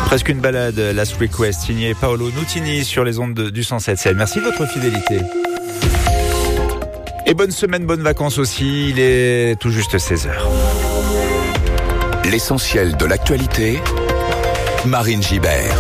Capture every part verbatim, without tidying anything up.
Presque une balade, Last Request, signé Paolo Nutini sur les ondes de, du cent sept virgule sept. Merci de votre fidélité. Et bonne semaine, bonnes vacances aussi. Il est tout juste seize heures. L'essentiel de l'actualité, Marine Gibert.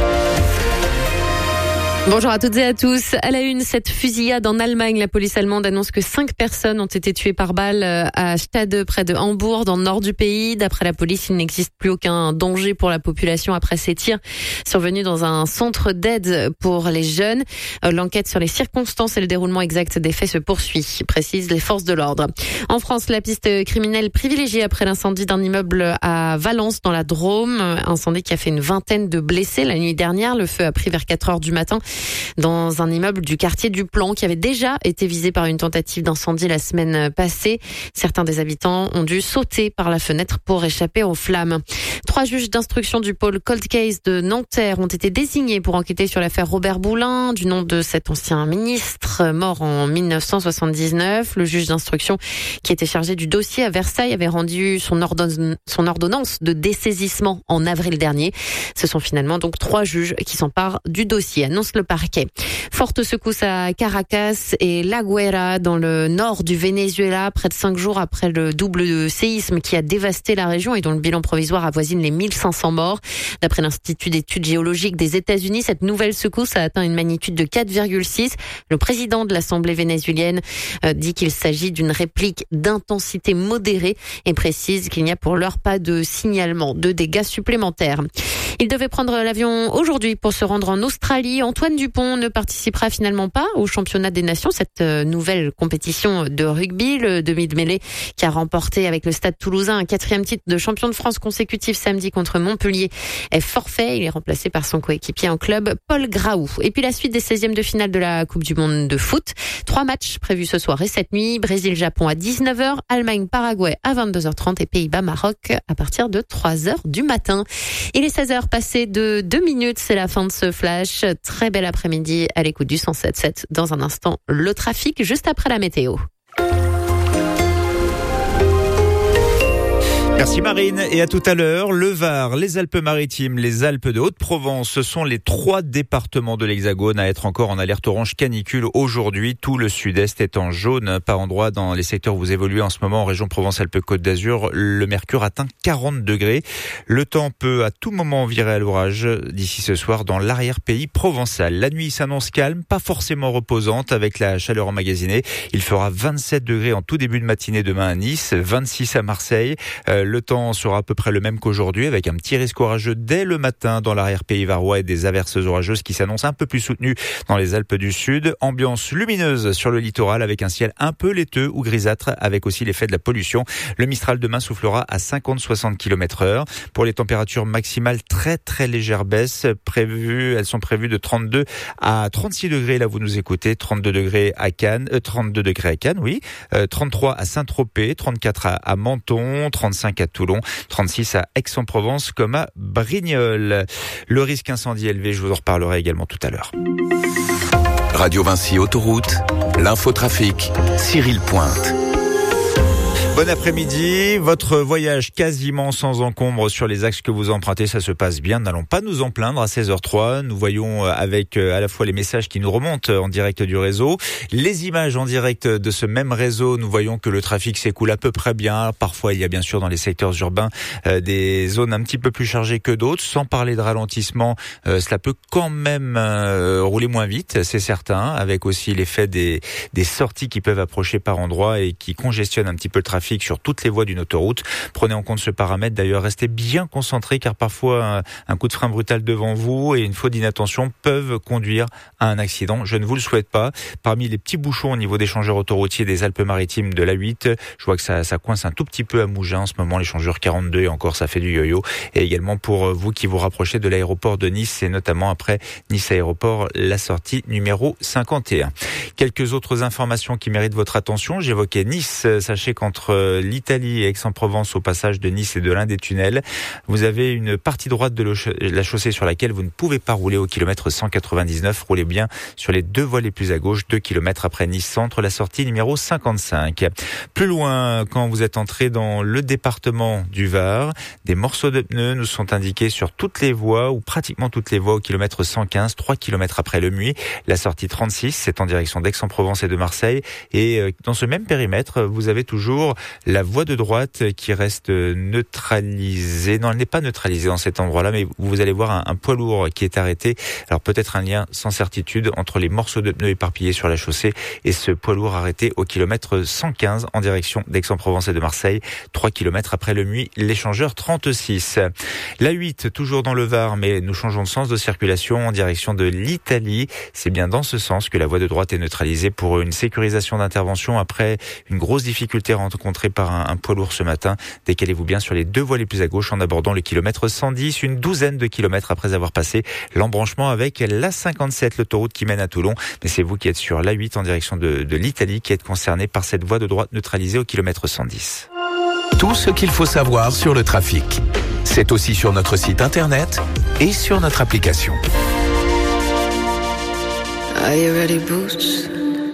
Bonjour à toutes et à tous. À la une, cette fusillade en Allemagne. La police allemande annonce que cinq personnes ont été tuées par balle à Stade, près de Hambourg, dans le nord du pays. D'après la police, il n'existe plus aucun danger pour la population après ces tirs survenus dans un centre d'aide pour les jeunes. L'enquête sur les circonstances et le déroulement exact des faits se poursuit, précisent les forces de l'ordre. En France, la piste criminelle privilégiée après l'incendie d'un immeuble à Valence, dans la Drôme. Incendie qui a fait une vingtaine de blessés la nuit dernière. Le feu a pris vers quatre heures du matin dans un immeuble du quartier du Plan qui avait déjà été visé par une tentative d'incendie la semaine passée. Certains des habitants ont dû sauter par la fenêtre pour échapper aux flammes. Trois juges d'instruction du pôle Cold Case de Nanterre ont été désignés pour enquêter sur l'affaire Robert Boulin, du nom de cet ancien ministre mort en dix-neuf cent soixante-dix-neuf. Le juge d'instruction qui était chargé du dossier à Versailles avait rendu son, ordonne, son ordonnance de dessaisissement en avril dernier. Ce sont finalement donc trois juges qui s'emparent du dossier, annonce le parquet. Forte secousse à Caracas et La Guaira, dans le nord du Venezuela, près de cinq jours après le double séisme qui a dévasté la région et dont le bilan provisoire avoisine les mille cinq cents morts. D'après l'Institut d'études géologiques des États-Unis, cette nouvelle secousse a atteint une magnitude de quatre virgule six. Le président de l'Assemblée vénézuélienne dit qu'il s'agit d'une réplique d'intensité modérée et précise qu'il n'y a pour l'heure pas de signalement de dégâts supplémentaires. Il devait prendre l'avion aujourd'hui pour se rendre en Australie. Antoine Dupont ne participera finalement pas au championnat des nations, cette nouvelle compétition de rugby. Le demi de mêlée qui a remporté avec le Stade Toulousain un quatrième titre de champion de France consécutif samedi contre Montpellier est forfait. Il est remplacé par son coéquipier en club, Paul Graou. Et puis la suite des seizièmes de finale de la Coupe du Monde de foot. Trois matchs prévus ce soir et cette nuit. Brésil-Japon à dix-neuf heures, Allemagne-Paraguay à vingt-deux heures trente et Pays-Bas-Maroc à partir de trois heures du matin. Il est seize heures passé de deux minutes, c'est la fin de ce flash. Très bel après-midi à l'écoute du cent sept virgule sept. Dans un instant, le trafic juste après la météo. Merci Marine, et à tout à l'heure. Le Var, les Alpes-Maritimes, les Alpes de Haute-Provence, ce sont les trois départements de l'Hexagone à être encore en alerte orange canicule aujourd'hui. Tout le sud-est est en jaune. Par endroits, dans les secteurs où vous évoluez en ce moment, en région Provence-Alpes-Côte d'Azur, le mercure atteint quarante degrés. Le temps peut à tout moment virer à l'orage d'ici ce soir dans l'arrière-pays provençal. La nuit s'annonce calme, pas forcément reposante, avec la chaleur emmagasinée. Il fera vingt-sept degrés en tout début de matinée demain à Nice, vingt-six à Marseille. Euh, Le temps sera à peu près le même qu'aujourd'hui, avec un petit risque orageux dès le matin dans l'arrière-pays varois et des averses orageuses qui s'annoncent un peu plus soutenues dans les Alpes du Sud. Ambiance lumineuse sur le littoral avec un ciel un peu laiteux ou grisâtre, avec aussi l'effet de la pollution. Le Mistral demain soufflera à cinquante à soixante kilomètres heure. Pour les températures maximales, très très légère baisse prévue. Elles sont prévues de trente-deux à trente-six degrés. Là, vous nous écoutez. trente-deux degrés à Cannes, euh, trente-deux degrés à Cannes, oui. Euh, trente-trois à Saint-Tropez, trente-quatre à, à Menton, trente-cinq à Toulon, trente-six à Aix-en-Provence comme à Brignoles. Le risque incendie élevé, je vous en reparlerai également tout à l'heure. Radio Vinci Autoroute, l'infotrafic, Cyril Pointe. Bon après-midi, votre voyage quasiment sans encombre sur les axes que vous empruntez, ça se passe bien. N'allons pas nous en plaindre à seize heures trois. Nous voyons avec à la fois les messages qui nous remontent en direct du réseau, les images en direct de ce même réseau. Nous voyons que le trafic s'écoule à peu près bien. Parfois, il y a bien sûr dans les secteurs urbains euh, des zones un petit peu plus chargées que d'autres. Sans parler de ralentissement, euh, cela peut quand même euh, rouler moins vite, c'est certain, avec aussi l'effet des, des sorties qui peuvent approcher par endroits et qui congestionnent un petit peu le trafic sur toutes les voies d'une autoroute. Prenez en compte ce paramètre. D'ailleurs, restez bien concentrés car parfois un, un coup de frein brutal devant vous et une faute d'inattention peuvent conduire à un accident. Je ne vous le souhaite pas. Parmi les petits bouchons au niveau d'échangeurs autoroutiers des Alpes-Maritimes de l'A huit, je vois que ça, ça coince un tout petit peu à Mougins en ce moment, l'échangeur quarante-deux, et encore ça fait du yo-yo. Et également pour vous qui vous rapprochez de l'aéroport de Nice, et notamment après Nice Aéroport, la sortie numéro cinquante et un. Quelques autres informations qui méritent votre attention. J'évoquais Nice. Sachez qu'entre entre l'Italie et Aix-en-Provence au passage de Nice et de l'un des tunnels. Vous avez une partie droite de la chaussée sur laquelle vous ne pouvez pas rouler au kilomètre cent quatre-vingt-dix-neuf. Roulez bien sur les deux voies les plus à gauche, deux kilomètres après Nice Centre, la sortie numéro cinquante-cinq. Plus loin, quand vous êtes entré dans le département du Var, des morceaux de pneus nous sont indiqués sur toutes les voies ou pratiquement toutes les voies au kilomètre cent quinze, trois kilomètres après Le Muy. La sortie trente-six, c'est en direction d'Aix-en-Provence et de Marseille. Et dans ce même périmètre, vous avez toujours la voie de droite qui reste neutralisée. Non, elle n'est pas neutralisée dans cet endroit-là, mais vous allez voir un, un poids lourd qui est arrêté. Alors peut-être un lien sans certitude entre les morceaux de pneus éparpillés sur la chaussée et ce poids lourd arrêté au kilomètre cent quinze en direction d'Aix-en-Provence et de Marseille. trois kilomètres après Le Muy, l'échangeur trente-six. La huit, toujours dans le Var, mais nous changeons de sens de circulation en direction de l'Italie. C'est bien dans ce sens que la voie de droite est neutralisée pour une sécurisation d'intervention après une grosse difficulté rencontrée par un, un poids lourd ce matin. Décalez-vous bien sur les deux voies les plus à gauche en abordant le kilomètre cent dix, une douzaine de kilomètres après avoir passé l'embranchement avec la cinquante-sept, l'autoroute qui mène à Toulon. Mais c'est vous qui êtes sur la huit en direction de, de l'Italie qui êtes concerné par cette voie de droite neutralisée au kilomètre cent dix. Tout ce qu'il faut savoir sur le trafic, c'est aussi sur notre site internet et sur notre application. Are you ready, Boots?